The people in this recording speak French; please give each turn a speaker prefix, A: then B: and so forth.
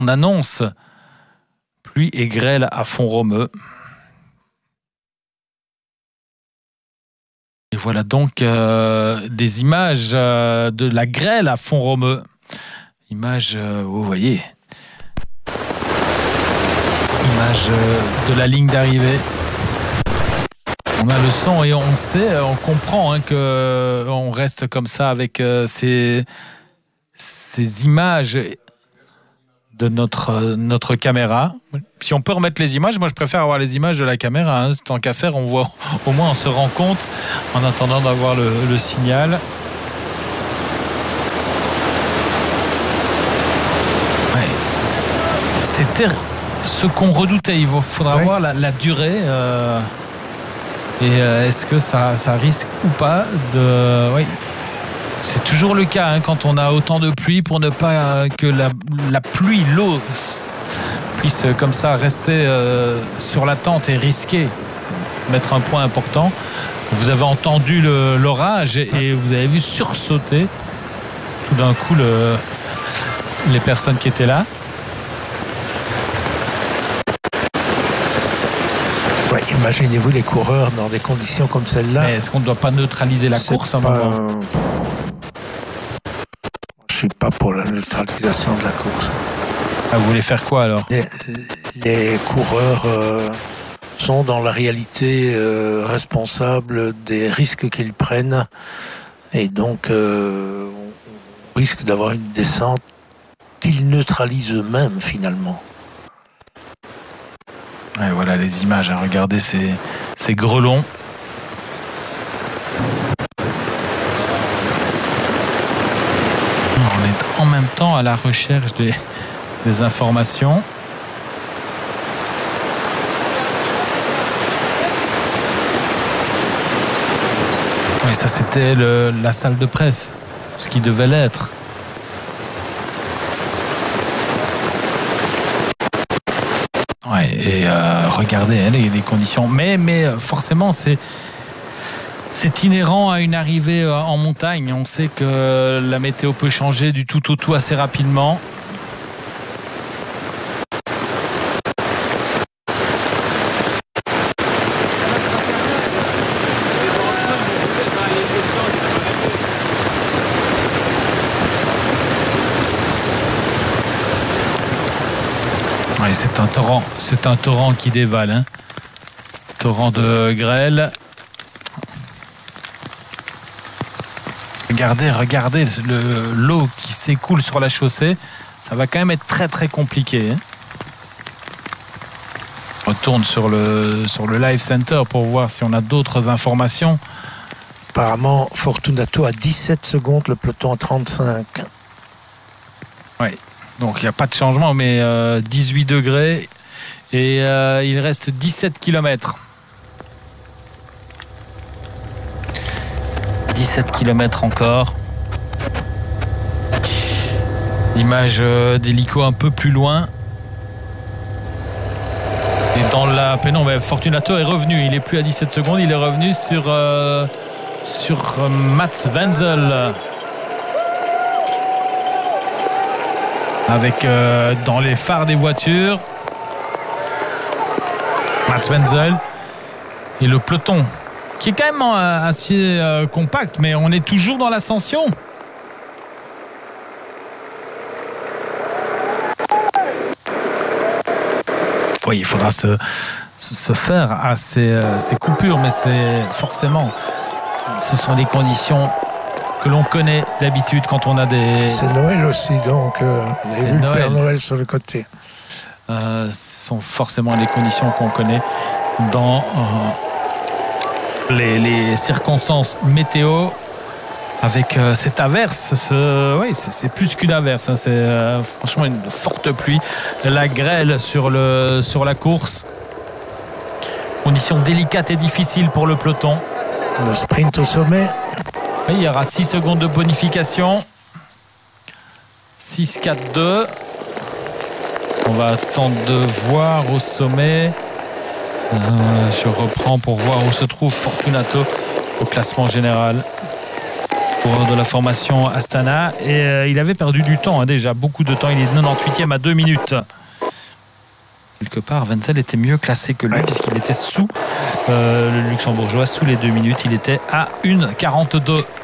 A: On annonce pluie et grêle à Font-Romeu. Et voilà donc des images de la grêle à Font-Romeu. Images, vous voyez, image de la ligne d'arrivée. On a le son et on sait, on comprend qu'on reste comme ça avec ces images de notre caméra. Si on peut remettre les images, moi je préfère avoir les images de la caméra. Tant qu'à faire, on voit, au moins on se rend compte en attendant d'avoir le signal. Ouais. C'était ce qu'on redoutait. Il faudra voir la durée. Et est-ce que ça risque ou pas de... Oui. C'est toujours le cas quand on a autant de pluie, pour ne pas que la pluie, l'eau puisse comme ça rester sur la tente et risquer mettre un point important. Vous avez entendu l'orage et vous avez vu sursauter tout d'un coup les personnes qui étaient là.
B: Ouais, imaginez-vous les coureurs dans des conditions comme celle-là.
A: Mais est-ce qu'on ne doit pas neutraliser la course à un moment ?
B: Je ne suis pas pour la neutralisation de la course.
A: Ah, vous voulez faire quoi alors ?
B: Les coureurs sont dans la réalité responsables des risques qu'ils prennent, et donc on risque d'avoir une descente qu'ils neutralisent eux-mêmes finalement.
A: Ouais, voilà les images, regardez ces grelons. On est en même temps à la recherche des informations. Oui, ça c'était la salle de presse, ce qui devait l'être. Ouais, et regardez les conditions. Mais forcément, c'est inhérent à une arrivée en montagne. On sait que la météo peut changer du tout au tout assez rapidement. Ouais, c'est un torrent qui dévale. Torrent de grêle. Regardez l'eau qui s'écoule sur la chaussée. Ça va quand même être très très compliqué. On retourne sur le Live Center pour voir si on a d'autres informations.
B: Apparemment, Fortunato a 17 secondes, le peloton à 35.
A: Oui, donc il n'y a pas de changement, mais 18 degrés et il reste 17 km. 17 km encore. L'image d'hélico un peu plus loin. Et dans la pénombre, Fortunato est revenu. Il n'est plus à 17 secondes. Il est revenu sur Mats Wenzel. Avec dans les phares des voitures Mats Wenzel et le peloton, qui est quand même assez compact, mais on est toujours dans l'ascension. Oui, il faudra se faire à ces coupures, mais ce sont des conditions que l'on connaît d'habitude quand on a des...
B: C'est Noël aussi, donc vous avez vu le Père Noël sur le côté.
A: Ce sont forcément les conditions qu'on connaît dans... les circonstances météo, avec cette averse. Oui, c'est plus qu'une averse, c'est franchement une forte pluie, la grêle sur la course, conditions délicates et difficiles pour le peloton.
B: Le sprint au sommet.
A: Oui, il y aura 6 secondes de bonification. 6, 4, 2. On va attendre de voir au sommet. Je reprends pour voir où se trouve Fortunato au classement général. de la formation Astana. Et il avait perdu du temps, déjà beaucoup de temps. Il est 98e à 2 minutes. Quelque part, Wenzel était mieux classé que lui, puisqu'il était sous le Luxembourgeois, sous les 2 minutes. Il était à 1,42.